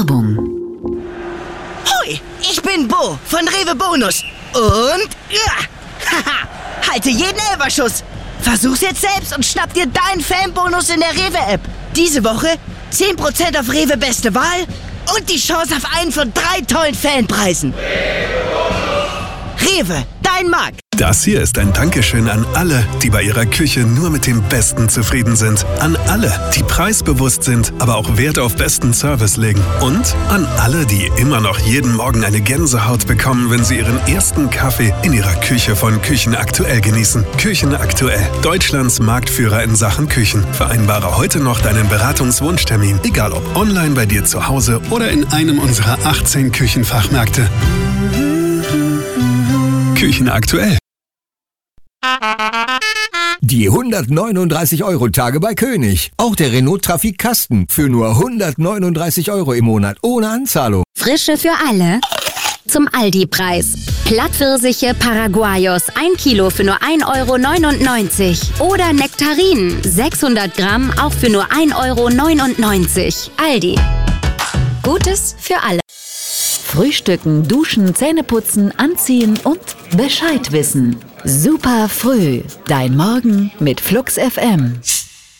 Werbung. Hoi, ich bin Bo von Rewe Bonus. Und halte jeden Elferschuss. Versuch's jetzt selbst und schnapp dir deinen Fanbonus in der Rewe-App. Diese Woche 10% auf Rewe Beste Wahl und die Chance auf einen von 3 tollen Fanpreisen. Rewe, dein Markt. Das hier ist ein Dankeschön an alle, die bei ihrer Küche nur mit dem Besten zufrieden sind. An alle, die preisbewusst sind, aber auch Wert auf besten Service legen. Und an alle, die immer noch jeden Morgen eine Gänsehaut bekommen, wenn sie ihren ersten Kaffee in ihrer Küche von Küchen Aktuell genießen. Küchen Aktuell, Deutschlands Marktführer in Sachen Küchen. Vereinbare heute noch deinen Beratungswunschtermin, egal ob online bei dir zu Hause oder in einem unserer 18 Küchenfachmärkte. Küchen Aktuell. Die 139-Euro-Tage bei König. Auch der Renault Trafik Kasten für nur 139 Euro im Monat ohne Anzahlung. Frische für alle zum Aldi-Preis. Plattpfirsiche Paraguayos 1 Kilo für nur 1,99 Euro. Oder Nektarinen 600 Gramm auch für nur 1,99 Euro. Aldi. Gutes für alle. Frühstücken, duschen, Zähneputzen, anziehen und Bescheid wissen. Super früh. Dein Morgen mit Flux FM.